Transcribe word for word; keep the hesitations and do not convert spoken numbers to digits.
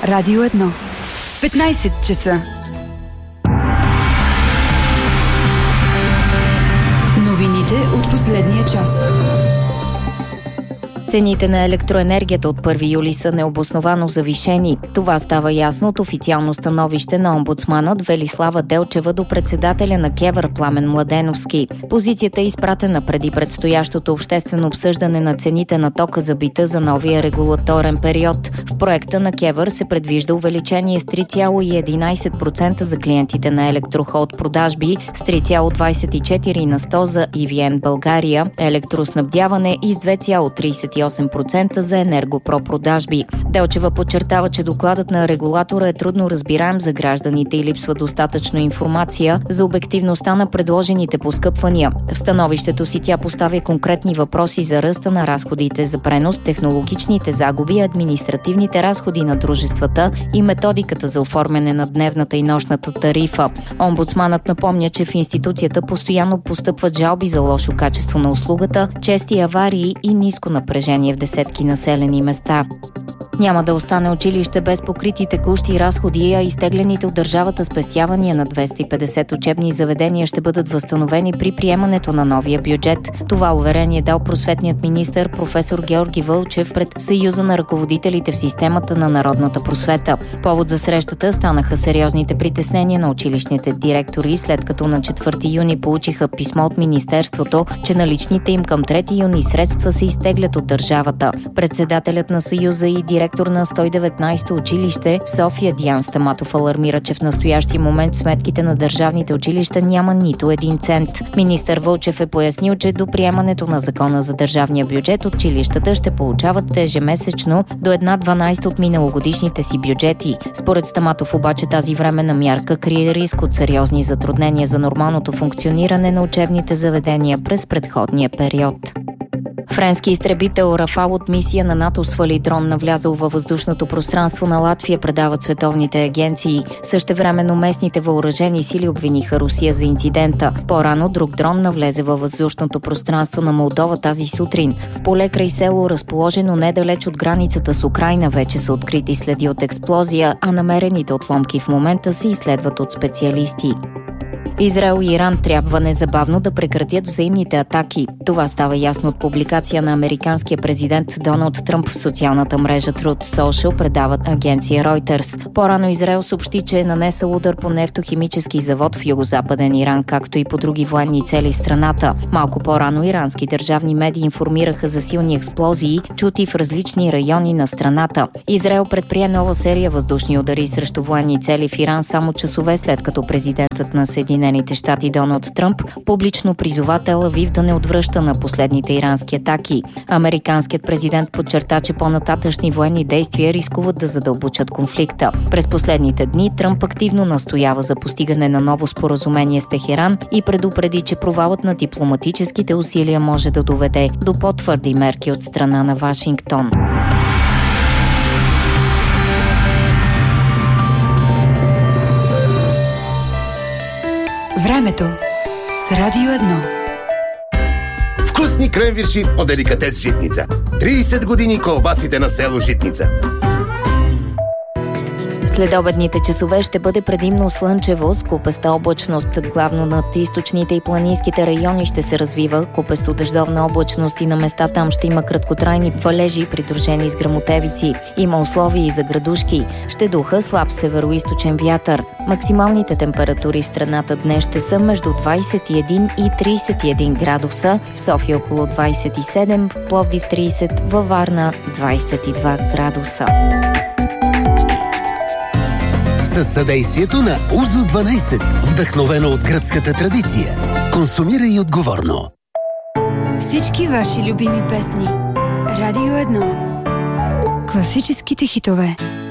Радио едно. петнайсет часа. Новините от последния час. Цените на електроенергията от първи юли са необосновано завишени. Това става ясно от официално становище на омбудсманът Велислава Делчева до председателя на КЕВР Пламен Младеновски. Позицията е изпратена преди предстоящото обществено обсъждане на цените на тока за бита за новия регулаторен период. В проекта на КЕВР се предвижда увеличение с три цяло единайсет процента за клиентите на Електрохолд продажби, с три цяло двайсет и четири на сто за И Ви Ен България, електроснабдяване и с две цяло трийсет и осем процента за Енергопро продажби. Делчева подчертава, че докладът на регулатора е трудно разбираем за гражданите и липсва достатъчно информация за обективността на предложените поскъпвания. В становището си тя поставя конкретни въпроси за ръста на разходите за пренос, технологичните загуби, административните разходи на дружествата и методиката за оформяне на дневната и нощната тарифа. Омбудсманът напомня, че в институцията постоянно постъпват жалби за лошо качество на услугата, чести аварии и ниско напрежение в десетки населени места. Няма да остане училище без покрити текущи разходи, а изтеглените от държавата спестявания на двеста и петдесет учебни заведения ще бъдат възстановени при приемането на новия бюджет. Това уверение дал просветният министър професор Георги Вълчев пред Съюза на ръководителите в системата на народната просвета. Повод за срещата станаха сериозните притеснения на училищните директори, след като на четвърти юни получиха писмо от министерството, че наличните им към трети юни средства се изтеглят от държавата. Председателят на Съюза и директор на сто и деветнайсето училище в София Диан Стаматов алармира, че в настоящия момент сметките на държавните училища няма нито един цент. Министър Вълчев е пояснил, че до приемането на закона за държавния бюджет училищата ще получават ежемесечно до една дванайста от миналогодишните си бюджети. Според Стаматов обаче тази временна мярка крие риск от сериозни затруднения за нормалното функциониране на учебните заведения през предходния период. Френски изтребител Рафал от мисия на НАТО свали дрон, навлязъл във въздушното пространство на Латвия, предават световните агенции. Същевременно местните въоръжени сили обвиниха Русия за инцидента. По-рано друг дрон навлезе във въздушното пространство на Молдова тази сутрин. В поле край село, разположено недалеч от границата с Украйна, вече са открити следи от експлозия, а намерените отломки в момента се изследват от специалисти. Израел и Иран трябва незабавно да прекратят взаимните атаки. Това става ясно от публикация на американския президент Доналд Тръмп в социалната мрежа Truth Social, предават агенция Reuters. По-рано Израел съобщи, че е нанесъл удар по нефтохимически завод в югозападен Иран, както и по други военни цели в страната. Малко по-рано ирански държавни медии информираха за силни експлозии, чути в различни райони на страната. Израел предприе нова серия въздушни удари срещу военни цели в Иран само часове след като президентът на Съединените щати Доналд Тръмп публично призова Тел Авив да не отвръща на последните ирански атаки. Американският президент подчерта, че по-нататъшни военни действия рискуват да задълбочат конфликта. През последните дни Тръмп активно настоява за постигане на ново споразумение с Техеран и предупреди, че провалът на дипломатическите усилия може да доведе до по-твърди мерки от страна на Вашингтон. Времето с Радио едно. Вкусни кренвирши от деликатес Житница. трийсет години колбасите на село Житница. Следобедните часове ще бъде предимно слънчево с купеста облачност. Главно над източните и планинските райони ще се развива купесто дъждовна облачност и на места там ще има краткотрайни валежи, придружени с гръмотевици. Има условия и за градушки. Ще духа слаб североизточен вятър. Максималните температури в страната днес ще са между двайсет и един и трийсет и един градуса, в София около двайсет и седем, в Пловдив трийсет, във Варна двайсет и два градуса. Със съдействието на Узо дванайсет, вдъхновено от гръцката традиция. Консумирай отговорно. Всички ваши любими песни. Радио едно. Класическите хитове.